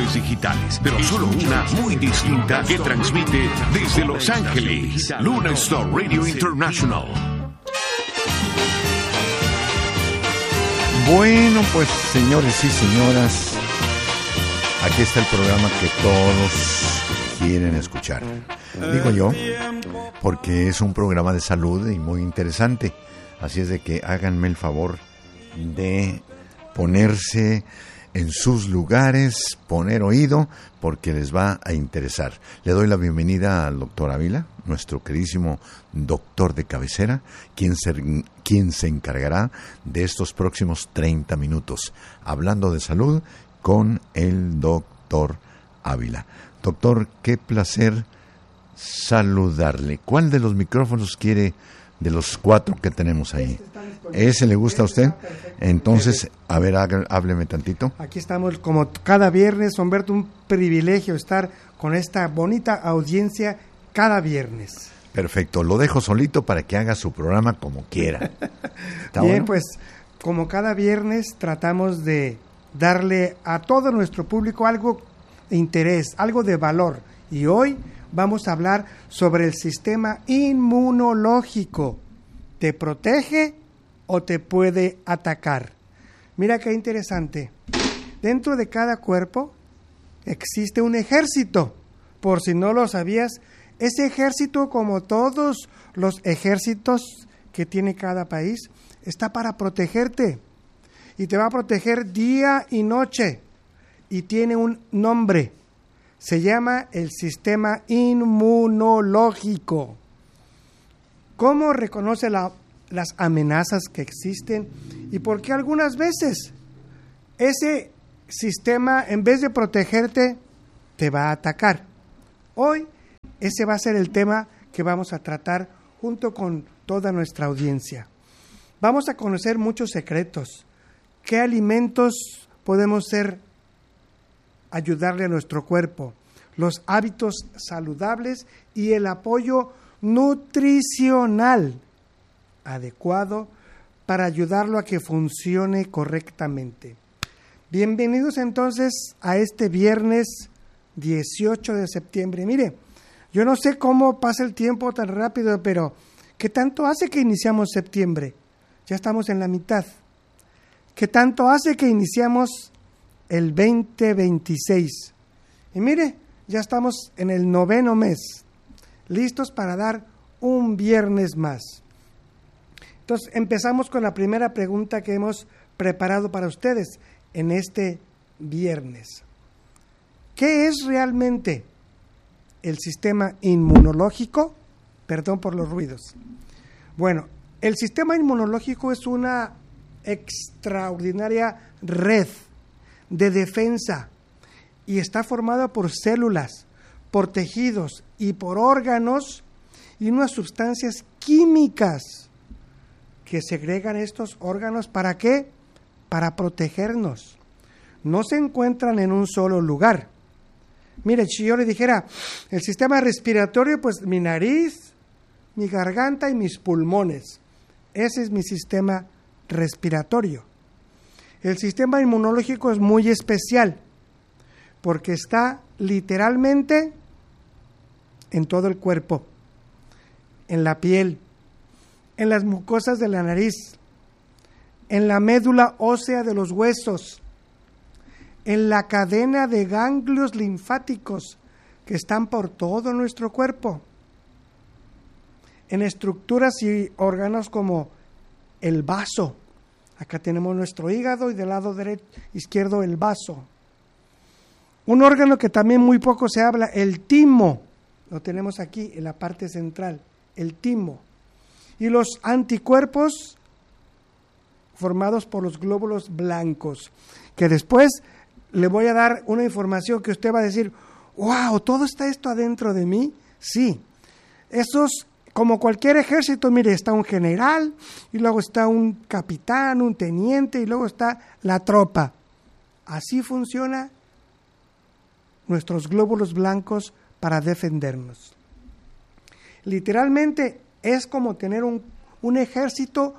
estaciones digitales, pero solo una muy distinta que transmite desde Los Ángeles. Luna Star Radio International. Bueno, pues señores y señoras, aquí está el programa que todos quieren escuchar. Digo yo, porque es un programa de salud y muy interesante. Así es de que háganme el favor de ponerse en sus lugares, poner oído, porque les va a interesar. Le doy la bienvenida al doctor Ávila, nuestro queridísimo doctor de cabecera, quien se encargará de estos próximos 30 minutos, hablando de salud con el doctor Ávila. Doctor, qué placer saludarle. ¿Cuál de los micrófonos quiere de los 4 que tenemos ahí? ¿Ese le gusta a usted? Entonces, a ver, hábleme tantito. Aquí estamos como cada viernes, Humberto, un privilegio estar con esta bonita audiencia cada viernes. Perfecto, lo dejo solito para que haga su programa como quiera. Bien, bueno? Pues como cada viernes tratamos de darle a todo nuestro público algo de interés, algo de valor. Y hoy vamos a hablar sobre el sistema inmunológico. ¿Te protege o te puede atacar? Mira qué interesante. Dentro de cada cuerpo existe un ejército. Por si no lo sabías, ese ejército, como todos los ejércitos que tiene cada país, está para protegerte. Y te va a proteger día y noche. Y tiene un nombre. Se llama el sistema inmunológico. ¿Cómo reconoce las amenazas que existen? Y por qué algunas veces ese sistema, en vez de protegerte, te va a atacar. Hoy ese va a ser el tema que vamos a tratar junto con toda nuestra audiencia. Vamos a conocer muchos secretos. ¿Qué alimentos podemos ayudarle a nuestro cuerpo? Los hábitos saludables y el apoyo nutricional adecuado para ayudarlo a que funcione correctamente. Bienvenidos entonces a este viernes 18 de septiembre. Mire, yo no sé cómo pasa el tiempo tan rápido, pero ¿qué tanto hace que iniciamos septiembre? Ya estamos en la mitad. ¿Qué tanto hace que iniciamos el 2026? Y mire, ya estamos en el 9º mes, listos para dar un viernes más. Entonces, empezamos con la primera pregunta que hemos preparado para ustedes en este viernes. ¿Qué es realmente el sistema inmunológico? Perdón por los ruidos. Bueno, el sistema inmunológico es una extraordinaria red de defensa y está formada por células, por tejidos y por órganos y unas sustancias químicas que segregan estos órganos. ¿Para qué? Para protegernos. No se encuentran en un solo lugar. Mire, si yo le dijera, el sistema respiratorio, pues mi nariz, mi garganta y mis pulmones. Ese es mi sistema respiratorio. El sistema inmunológico es muy especial porque está literalmente en todo el cuerpo, en la piel, en las mucosas de la nariz, en la médula ósea de los huesos, en la cadena de ganglios linfáticos que están por todo nuestro cuerpo, en estructuras y órganos como el vaso. Acá tenemos nuestro hígado y del lado izquierdo el vaso. Un órgano que también muy poco se habla, el timo, lo tenemos aquí en la parte central, el timo. Y los anticuerpos formados por los glóbulos blancos, que después le voy a dar una información que usted va a decir, wow, ¿todo está esto adentro de mí? Sí, esos, como cualquier ejército, mire, está un general, y luego está un capitán, un teniente, y luego está la tropa. Así funciona nuestros glóbulos blancos para defendernos. Literalmente es como tener un ejército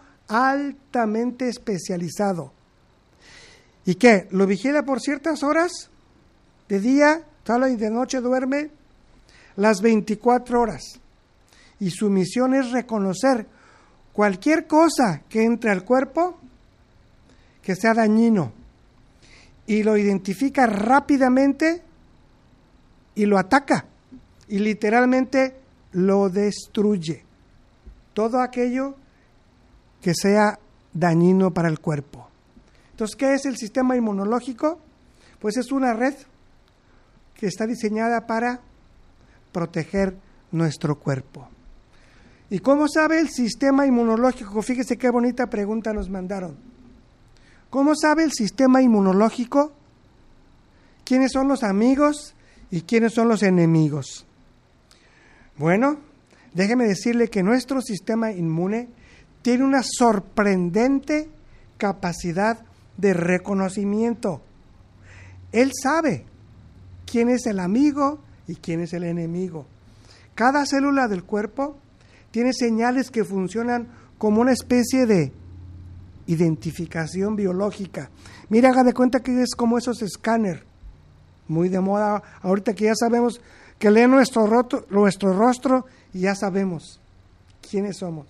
altamente especializado. ¿Y qué? ¿Lo vigila por ciertas horas? de día, solo y de noche duerme las 24 horas. Y su misión es reconocer cualquier cosa que entre al cuerpo que sea dañino. Y lo identifica rápidamente y lo ataca. Y literalmente lo destruye. Todo aquello que sea dañino para el cuerpo. Entonces, ¿qué es el sistema inmunológico? Pues es una red que está diseñada para proteger nuestro cuerpo. ¿Y cómo sabe el sistema inmunológico? Fíjese qué bonita pregunta nos mandaron. ¿Cómo sabe el sistema inmunológico quiénes son los amigos y quiénes son los enemigos? Bueno, déjeme decirle que nuestro sistema inmune tiene una sorprendente capacidad de reconocimiento. Él sabe quién es el amigo y quién es el enemigo. Cada célula del cuerpo tiene señales que funcionan como una especie de identificación biológica. Mira, haga de cuenta que es como esos escáneres, muy de moda ahorita, que ya sabemos que leen nuestro rostro y ya sabemos quiénes somos.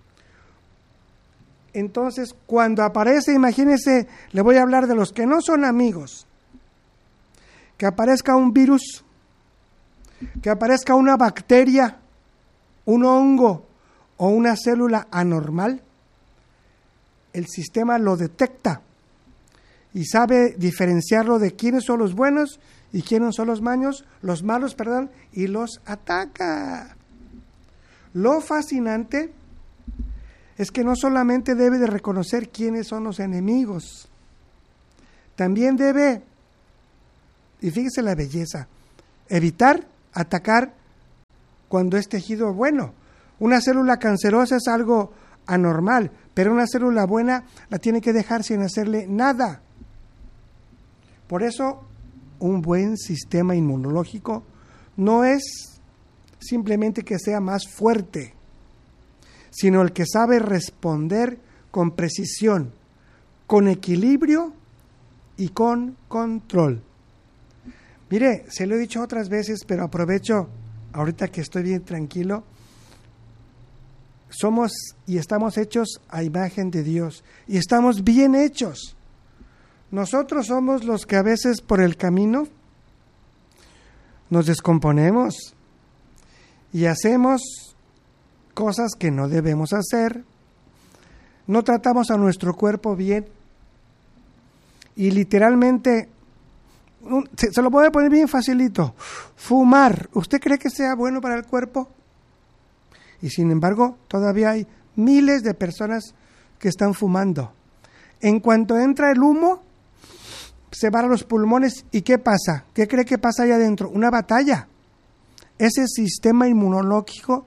Entonces, cuando aparece, imagínense, le voy a hablar de los que no son amigos, que aparezca un virus, que aparezca una bacteria, un hongo o una célula anormal, el sistema lo detecta y sabe diferenciarlo de quiénes son los buenos y quiénes son los malos, y los ataca. Lo fascinante es que no solamente debe de reconocer quiénes son los enemigos, también debe, y fíjese la belleza, evitar atacar cuando es tejido bueno. Una célula cancerosa es algo anormal, pero una célula buena la tiene que dejar sin hacerle nada. Por eso, un buen sistema inmunológico no es simplemente que sea más fuerte, sino el que sabe responder con precisión, con equilibrio y con control. Mire, se lo he dicho otras veces, pero aprovecho ahorita que estoy bien tranquilo. Somos y estamos hechos a imagen de Dios y estamos bien hechos. Nosotros somos los que a veces por el camino nos descomponemos y hacemos cosas que no debemos hacer, no tratamos a nuestro cuerpo bien y literalmente, se lo voy a poner bien facilito, fumar. ¿Usted cree que sea bueno para el cuerpo? Y sin embargo, todavía hay miles de personas que están fumando. En cuanto entra el humo, se van a los pulmones. ¿Y qué pasa? ¿Qué cree que pasa ahí adentro? Una batalla. Ese sistema inmunológico,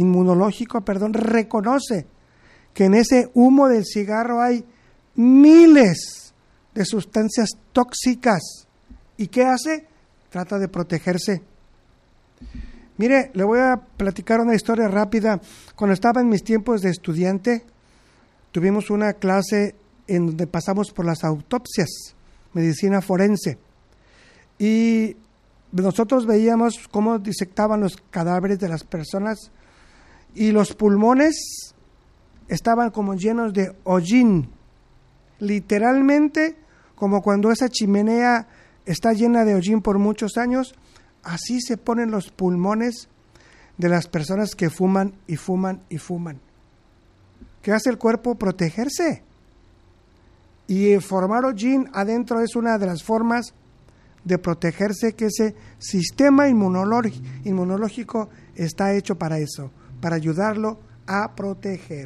reconoce que en ese humo del cigarro hay miles de sustancias tóxicas. ¿Y qué hace? Trata de protegerse. Mire, le voy a platicar una historia rápida. Cuando estaba en mis tiempos de estudiante, tuvimos una clase en donde pasamos por las autopsias, medicina forense. Y nosotros veíamos cómo disectaban los cadáveres de las personas y los pulmones estaban como llenos de hollín. Literalmente, como cuando esa chimenea está llena de hollín por muchos años, así se ponen los pulmones de las personas que fuman y fuman y fuman. ¿Qué hace el cuerpo? Protegerse. Y formar hollín adentro es una de las formas de protegerse, que ese sistema inmunológico está hecho para eso, para ayudarlo a proteger.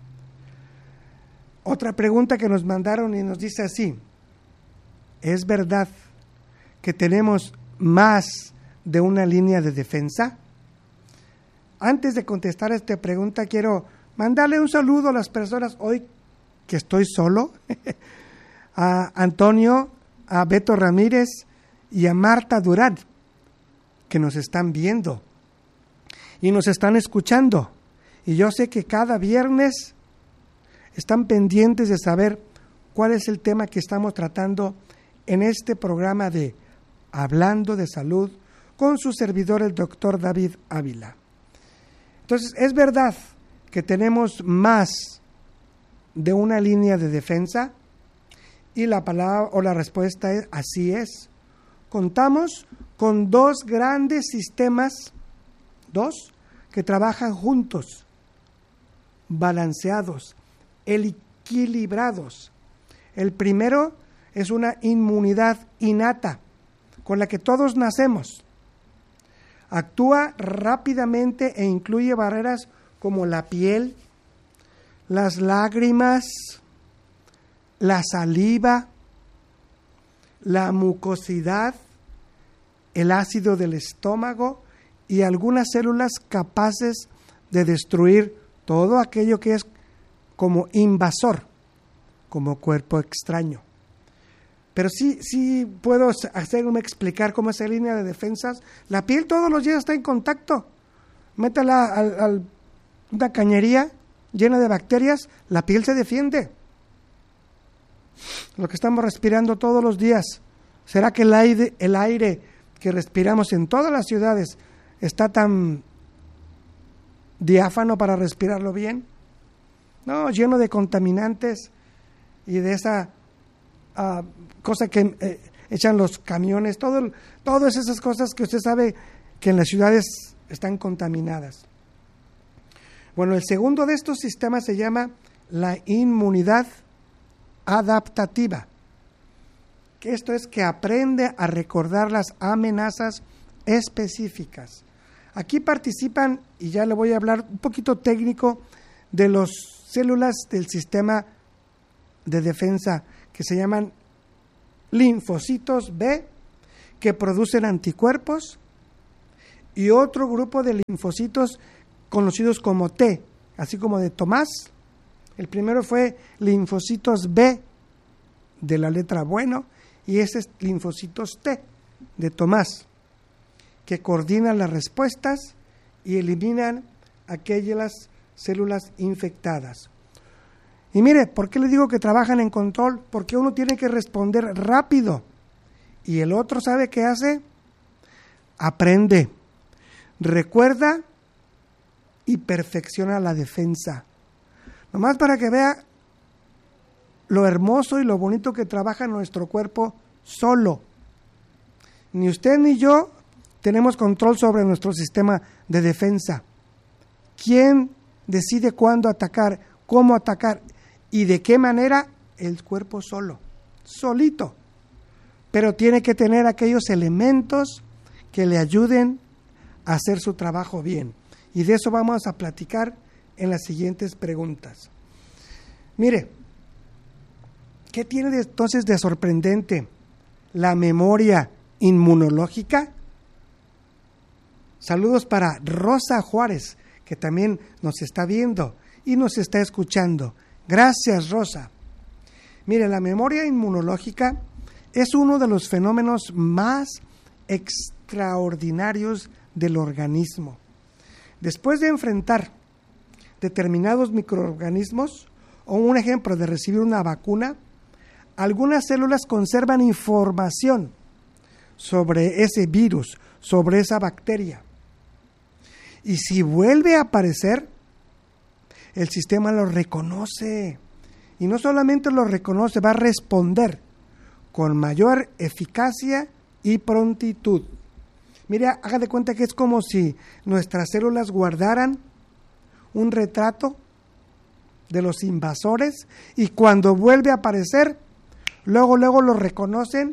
Otra pregunta que nos mandaron y nos dice así: ¿es verdad que tenemos más de una línea de defensa? Antes de contestar a esta pregunta, quiero mandarle un saludo a las personas hoy que estoy solo, a Antonio, a Beto Ramírez y a Marta Durán, que nos están viendo y nos están escuchando. Y yo sé que cada viernes están pendientes de saber cuál es el tema que estamos tratando en este programa de Hablando de Salud, con su servidor, el doctor David Ávila. Entonces, es verdad que tenemos más de una línea de defensa, y la palabra o la respuesta es así es. Contamos con dos grandes sistemas, dos que trabajan juntos, balanceados, equilibrados. El primero es una inmunidad innata con la que todos nacemos. Actúa rápidamente e incluye barreras como la piel, las lágrimas, la saliva, la mucosidad, el ácido del estómago y algunas células capaces de destruir todo aquello que es como invasor, como cuerpo extraño. Pero sí puedo explicar cómo es esa línea de defensas. La piel todos los días está en contacto. Métela a una cañería llena de bacterias, la piel se defiende. Lo que estamos respirando todos los días, ¿será que el aire que respiramos en todas las ciudades está tan diáfano para respirarlo bien? No, lleno de contaminantes y de esa cosa que echan los camiones, todas esas cosas que usted sabe que en las ciudades están contaminadas. Bueno, el segundo de estos sistemas se llama la inmunidad adaptativa, que esto es que aprende a recordar las amenazas específicas. Aquí participan, y ya le voy a hablar un poquito técnico, de las células del sistema de defensa que se llaman linfocitos B, que producen anticuerpos, y otro grupo de linfocitos conocidos como T, así como de Tomás. El primero fue linfocitos B, de la letra bueno, y ese es linfocitos T, de Tomás, que coordinan las respuestas y eliminan aquellas células infectadas. Y mire, ¿por qué le digo que trabajan en control? Porque uno tiene que responder rápido y el otro ¿sabe qué hace? Aprende, recuerda y perfecciona la defensa. Nomás para que vea lo hermoso y lo bonito que trabaja nuestro cuerpo solo. Ni usted ni yo tenemos control sobre nuestro sistema de defensa. ¿Quién decide cuándo atacar, cómo atacar y de qué manera? El cuerpo solo, solito. Pero tiene que tener aquellos elementos que le ayuden a hacer su trabajo bien. Y de eso vamos a platicar en las siguientes preguntas. Mire, ¿qué tiene entonces de sorprendente la memoria inmunológica? Saludos para Rosa Juárez, que también nos está viendo y nos está escuchando. Gracias, Rosa. Mire, la memoria inmunológica es uno de los fenómenos más extraordinarios del organismo. Después de enfrentar determinados microorganismos, o un ejemplo de recibir una vacuna, algunas células conservan información sobre ese virus, sobre esa bacteria. Y si vuelve a aparecer, el sistema lo reconoce. Y no solamente lo reconoce, va a responder con mayor eficacia y prontitud. Mire, haga de cuenta que es como si nuestras células guardaran un retrato de los invasores y cuando vuelve a aparecer, luego lo reconocen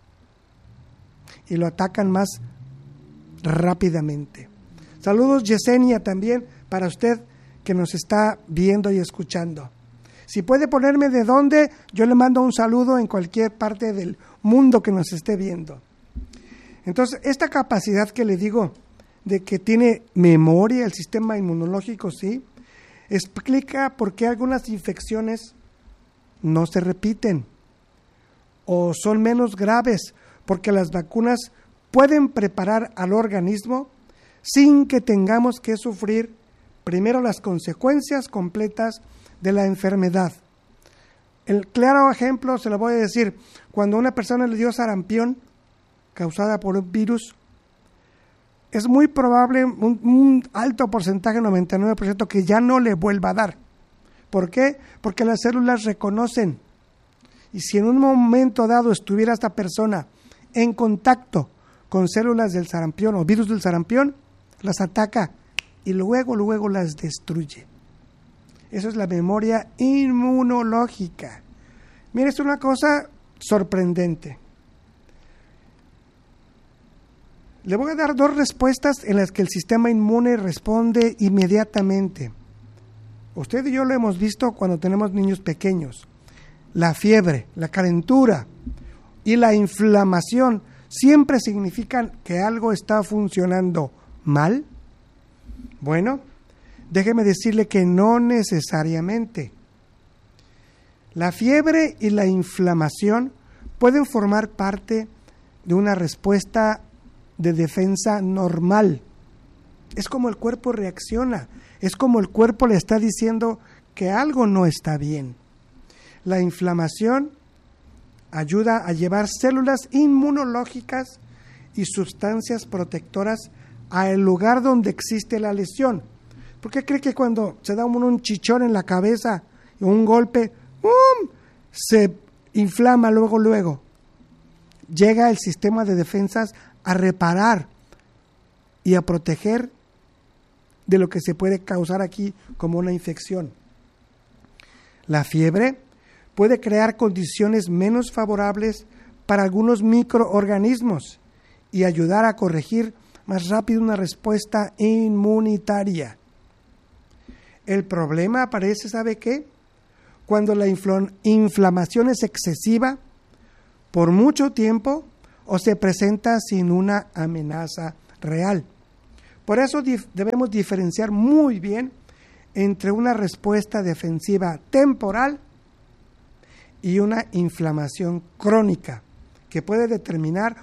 y lo atacan más rápidamente. Saludos, Yesenia, también para usted que nos está viendo y escuchando. Si puede ponerme de dónde, yo le mando un saludo en cualquier parte del mundo que nos esté viendo. Entonces, esta capacidad que le digo de que tiene memoria el sistema inmunológico, sí, explica por qué algunas infecciones no se repiten o son menos graves, porque las vacunas pueden preparar al organismo sin que tengamos que sufrir primero las consecuencias completas de la enfermedad. El claro ejemplo se lo voy a decir, cuando a una persona le dio sarampión, causada por un virus, es muy probable, un alto porcentaje, 99%, que ya no le vuelva a dar. ¿Por qué? Porque las células reconocen. Y si en un momento dado estuviera esta persona en contacto con células del sarampión o virus del sarampión, las ataca y luego las destruye. Eso es la memoria inmunológica. Mira, es una cosa sorprendente. Le voy a dar 2 respuestas en las que el sistema inmune responde inmediatamente. Usted y yo lo hemos visto cuando tenemos niños pequeños. La fiebre, la calentura y la inflamación siempre significan que algo está funcionando mal. Bueno, déjeme decirle que no necesariamente. La fiebre y la inflamación pueden formar parte de una respuesta de defensa normal. Es como el cuerpo reacciona, es como el cuerpo le está diciendo que algo no está bien. La inflamación ayuda a llevar células inmunológicas y sustancias protectoras al lugar donde existe la lesión. ¿Por qué cree que cuando se da un chichón en la cabeza y un golpe, se inflama luego? Llega el sistema de defensas a reparar y a proteger de lo que se puede causar aquí como una infección. La fiebre puede crear condiciones menos favorables para algunos microorganismos y ayudar a corregir más rápido una respuesta inmunitaria. El problema aparece, ¿sabe qué? Cuando la inflamación es excesiva por mucho tiempo o se presenta sin una amenaza real. Por eso debemos diferenciar muy bien entre una respuesta defensiva temporal y una inflamación crónica que puede terminar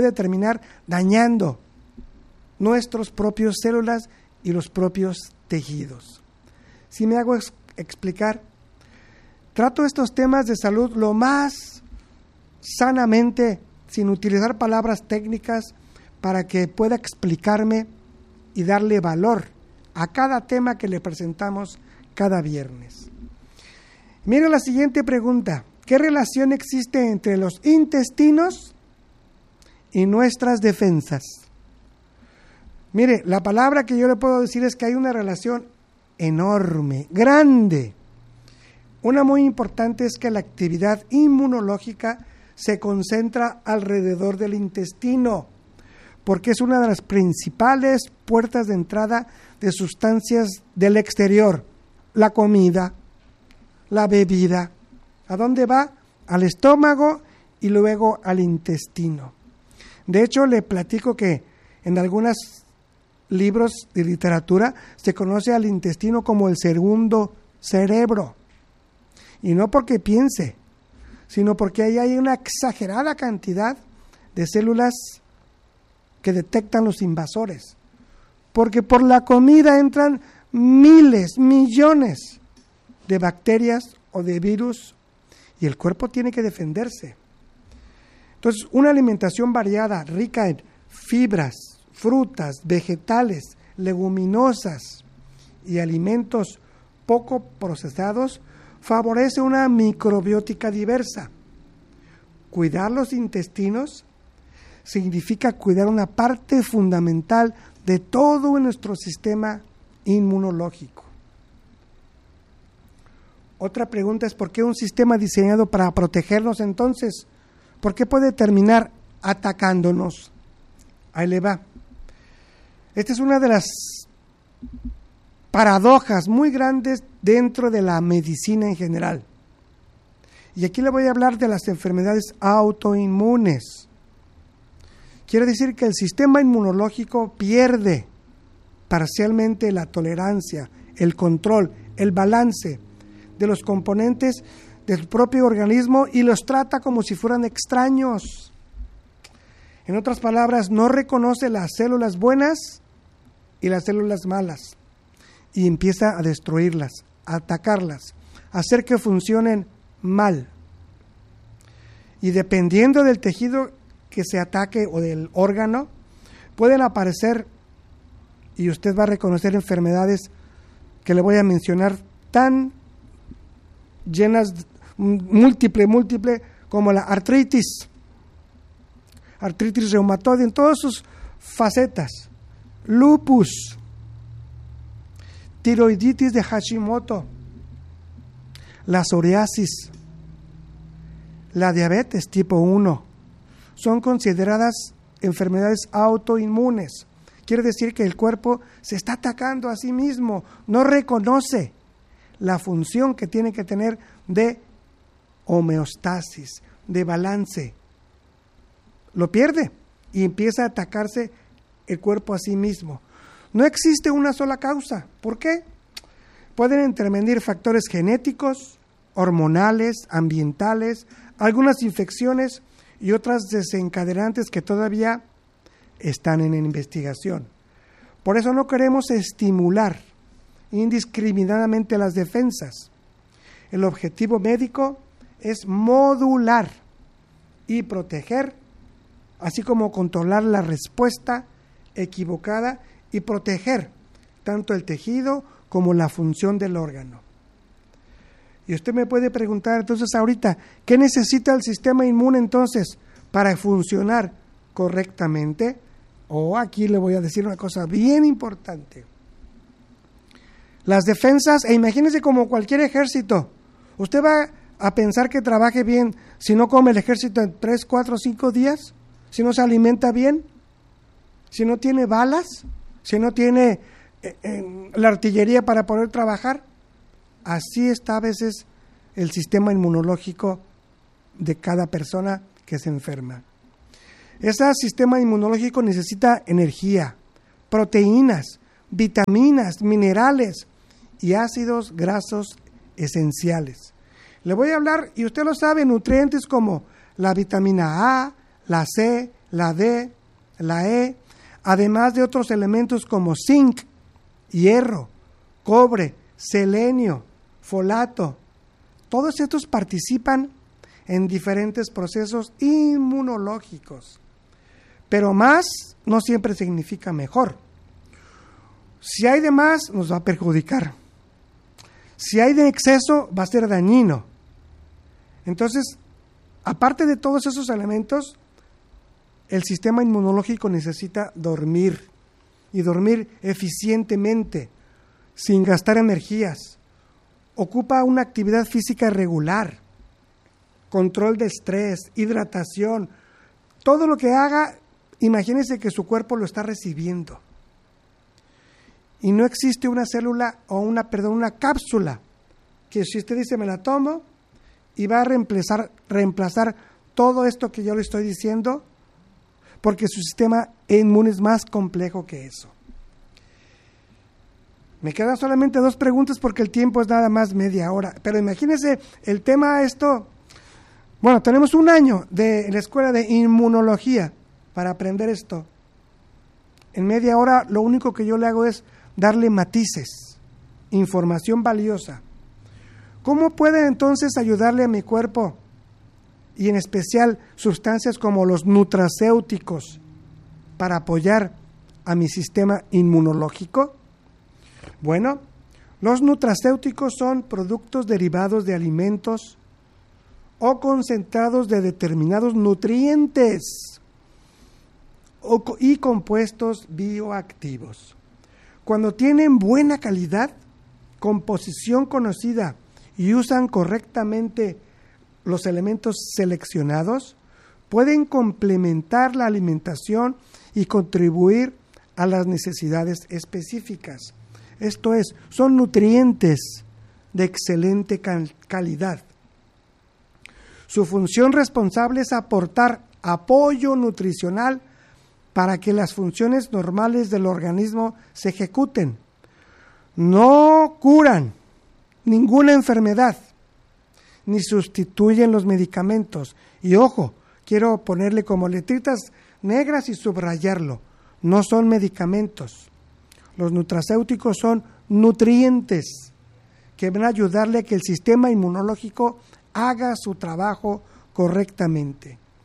dañando nuestras propias células y los propios tejidos. Si me hago explicar, trato estos temas de salud lo más sanamente, sin utilizar palabras técnicas, para que pueda explicarme y darle valor a cada tema que le presentamos cada viernes. Mira la siguiente pregunta. ¿Qué relación existe entre los intestinos y nuestras defensas? Mire, la palabra que yo le puedo decir es que hay una relación enorme, grande. Una muy importante es que la actividad inmunológica se concentra alrededor del intestino, porque es una de las principales puertas de entrada de sustancias del exterior. La comida, la bebida. ¿A dónde va? Al estómago y luego al intestino. De hecho, le platico que en algunos libros de literatura se conoce al intestino como el segundo cerebro. Y no porque piense, sino porque ahí hay una exagerada cantidad de células que detectan los invasores. Porque por la comida entran miles, millones de bacterias o de virus y el cuerpo tiene que defenderse. Entonces, una alimentación variada, rica en fibras, frutas, vegetales, leguminosas y alimentos poco procesados, favorece una microbiótica diversa. Cuidar los intestinos significa cuidar una parte fundamental de todo nuestro sistema inmunológico. Otra pregunta es, ¿por qué un sistema diseñado para protegernos entonces? ¿Por qué puede terminar atacándonos? Ahí le va. Esta es una de las paradojas muy grandes dentro de la medicina en general. Y aquí le voy a hablar de las enfermedades autoinmunes. Quiere decir que el sistema inmunológico pierde parcialmente la tolerancia, el control, el balance de los componentes del propio organismo y los trata como si fueran extraños. En otras palabras, no reconoce las células buenas y las células malas y empieza a destruirlas, a atacarlas, a hacer que funcionen mal. Y dependiendo del tejido que se ataque o del órgano, pueden aparecer, y usted va a reconocer enfermedades que le voy a mencionar tan llenas, múltiple, como la artritis reumatoide en todas sus facetas, lupus, tiroiditis de Hashimoto, la psoriasis, la diabetes tipo 1, son consideradas enfermedades autoinmunes. Quiere decir que el cuerpo se está atacando a sí mismo, no reconoce la función que tiene que tener de homeostasis, de balance. Lo pierde y empieza a atacarse el cuerpo a sí mismo. No existe una sola causa. ¿Por qué? Pueden intervenir factores genéticos, hormonales, ambientales, algunas infecciones y otras desencadenantes que todavía están en investigación. Por eso no queremos estimular indiscriminadamente las defensas. El objetivo médico es modular y proteger, así como controlar la respuesta equivocada y proteger tanto el tejido como la función del órgano. Y usted me puede preguntar entonces ahorita, ¿qué necesita el sistema inmune entonces para funcionar correctamente? Aquí le voy a decir una cosa bien importante. Las defensas, imagínese como cualquier ejército, usted va a pensar que trabaje bien si no come el ejército en 3, 4, 5 días, si no se alimenta bien, si no tiene balas, si no tiene la artillería para poder trabajar. Así está a veces el sistema inmunológico de cada persona que se enferma. Ese sistema inmunológico necesita energía, proteínas, vitaminas, minerales y ácidos grasos esenciales. Le voy a hablar, y usted lo sabe, nutrientes como la vitamina A, la C, la D, la E, además de otros elementos como zinc, hierro, cobre, selenio, folato. Todos estos participan en diferentes procesos inmunológicos. Pero más no siempre significa mejor. Si hay de más, nos va a perjudicar. Si hay de exceso, va a ser dañino. Entonces, aparte de todos esos elementos, el sistema inmunológico necesita dormir, y dormir eficientemente, sin gastar energías. Ocupa una actividad física regular, control de estrés, hidratación, todo lo que haga, imagínese que su cuerpo lo está recibiendo. Y no existe una célula o una cápsula que si usted dice me la tomo y va a reemplazar todo esto que yo le estoy diciendo, porque su sistema inmune es más complejo que eso. Me quedan solamente 2 preguntas porque el tiempo es nada más media hora, pero imagínese el tema esto. Bueno, tenemos 1 año en la escuela de inmunología para aprender esto. En media hora lo único que yo le hago es darle matices, información valiosa. ¿Cómo puede entonces ayudarle a mi cuerpo? Y en especial sustancias como los nutracéuticos para apoyar a mi sistema inmunológico. Bueno, los nutracéuticos son productos derivados de alimentos o concentrados de determinados nutrientes y compuestos bioactivos. Cuando tienen buena calidad, composición conocida y usan correctamente los elementos seleccionados, pueden complementar la alimentación y contribuir a las necesidades específicas. Esto es, son nutrientes de excelente calidad. Su función responsable es aportar apoyo nutricional para que las funciones normales del organismo se ejecuten. No curan ninguna enfermedad, ni sustituyen los medicamentos. Y ojo, quiero ponerle como letritas negras y subrayarlo. No son medicamentos. Los nutracéuticos son nutrientes que van a ayudarle a que el sistema inmunológico haga su trabajo correctamente.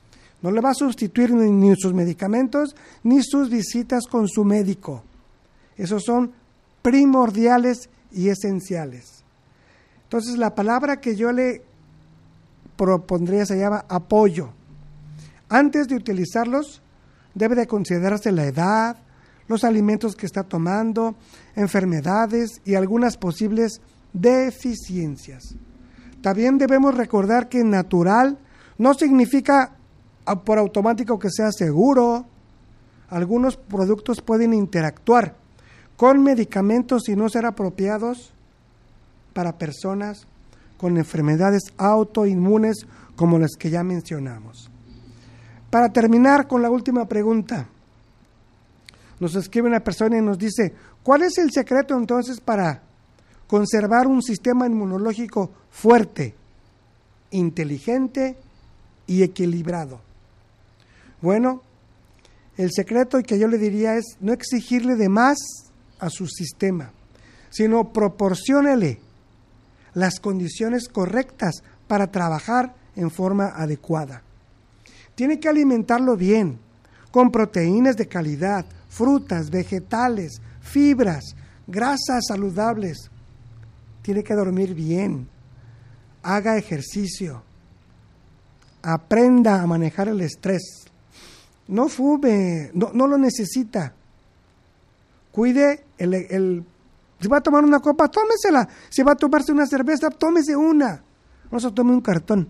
No le va a sustituir ni sus medicamentos ni sus visitas con su médico. Esos son primordiales y esenciales. Entonces, la palabra que yo le propondría se llama apoyo. Antes de utilizarlos, debe de considerarse la edad, los alimentos que está tomando, enfermedades y algunas posibles deficiencias. También debemos recordar que natural no significa por automático que sea seguro. Algunos productos pueden interactuar con medicamentos y no ser apropiados para personas con enfermedades autoinmunes como las que ya mencionamos. Para terminar con la última pregunta, nos escribe una persona y nos dice, ¿cuál es el secreto entonces para conservar un sistema inmunológico fuerte, inteligente y equilibrado? Bueno, el secreto que yo le diría es no exigirle de más a su sistema, sino proporciónele las condiciones correctas para trabajar en forma adecuada. Tiene que alimentarlo bien, con proteínas de calidad, frutas, vegetales, fibras, grasas saludables. Tiene que dormir bien, haga ejercicio, aprenda a manejar el estrés. No fume, no lo necesita. Cuide si va a tomar una copa, tómesela. Si va a tomarse una cerveza, tómese una. No se tome un cartón.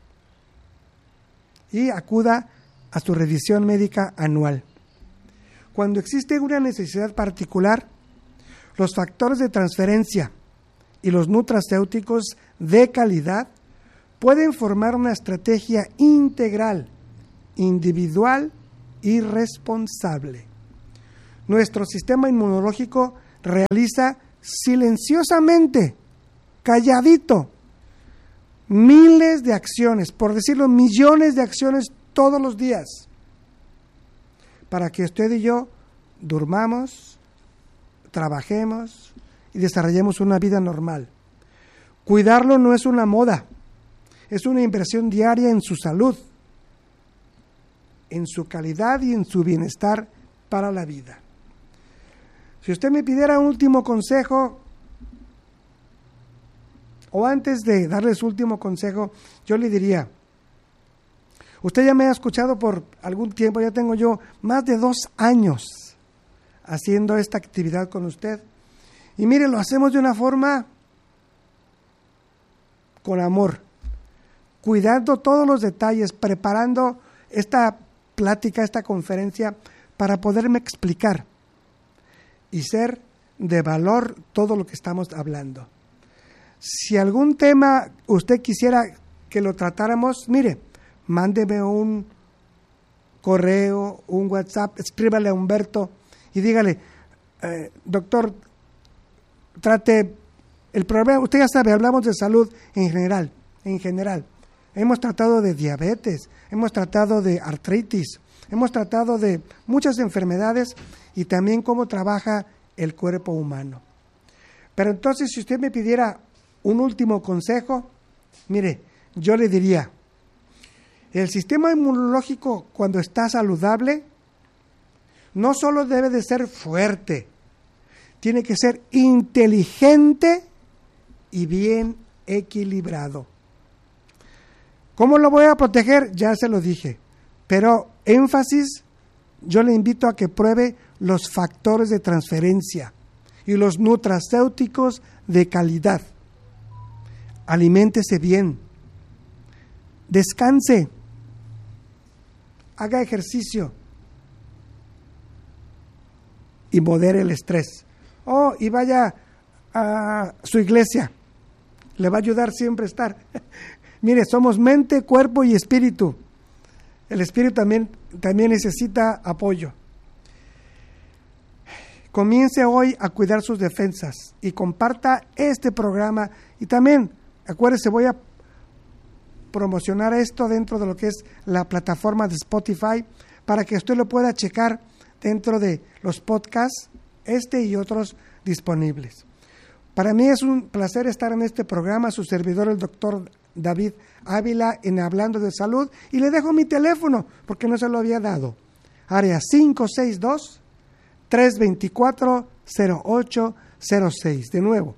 Y acuda a su revisión médica anual. Cuando existe una necesidad particular, los factores de transferencia y los nutracéuticos de calidad pueden formar una estrategia integral, individual y responsable. Nuestro sistema inmunológico realiza silenciosamente, calladito, miles de acciones, por decirlo, millones de acciones todos los días, para que usted y yo durmamos, trabajemos y desarrollemos una vida normal. Cuidarlo no es una moda, es una inversión diaria en su salud, en su calidad y en su bienestar para la vida. Si usted me pidiera un último consejo, o antes de darle su último consejo, yo le diría, usted ya me ha escuchado por algún tiempo, ya tengo yo más de 2 años haciendo esta actividad con usted. Y mire, lo hacemos de una forma con amor, cuidando todos los detalles, preparando esta plática, esta conferencia, para poderme explicar y ser de valor todo lo que estamos hablando. Si algún tema usted quisiera que lo tratáramos, mire, mándeme un correo, un WhatsApp, escríbale a Humberto y dígale, doctor, trate el problema, usted ya sabe, hablamos de salud en general. Hemos tratado de diabetes, hemos tratado de artritis, hemos tratado de muchas enfermedades y también cómo trabaja el cuerpo humano. Pero entonces, si usted me pidiera un último consejo, mire, yo le diría, el sistema inmunológico cuando está saludable, no solo debe de ser fuerte, tiene que ser inteligente y bien equilibrado. ¿Cómo lo voy a proteger? Ya se lo dije, pero énfasis, yo le invito a que pruebe los factores de transferencia y los nutracéuticos de calidad. Aliméntese bien, descanse, haga ejercicio y modere el estrés. Y vaya a su iglesia, le va a ayudar siempre a estar. Mire, somos mente, cuerpo y espíritu. El espíritu también necesita apoyo. Comience hoy a cuidar sus defensas y comparta este programa. Y también, acuérdese, voy a promocionar esto dentro de lo que es la plataforma de Spotify para que usted lo pueda checar dentro de los podcasts, y otros disponibles. Para mí es un placer estar en este programa, su servidor, el doctor David Ávila en Hablando de Salud, y le dejo mi teléfono porque no se lo había dado. Área 562-324-0806. De nuevo,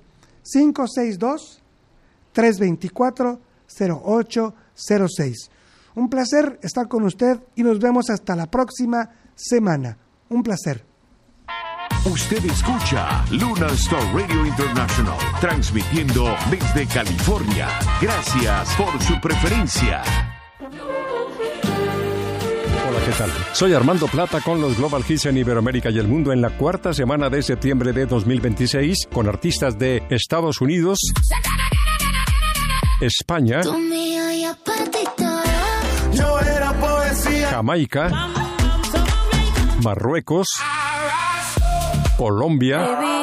562-324-0806. Un placer estar con usted y nos vemos hasta la próxima semana. Un placer. Usted escucha Luna Star Radio International, transmitiendo desde California. Gracias por su preferencia. Hola, ¿qué tal? Soy Armando Plata con los Global Hits en Iberoamérica y el mundo en la cuarta semana de septiembre de 2026, con artistas de Estados Unidos, España, Jamaica, Marruecos, Colombia,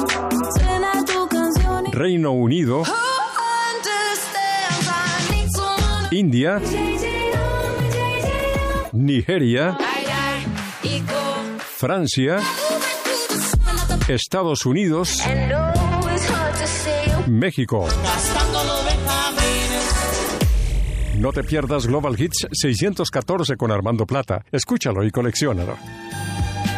Reino Unido, India, Nigeria, Francia, Estados Unidos, México. No te pierdas Global Hits 614 con Armando Plata. Escúchalo y colecciónalo.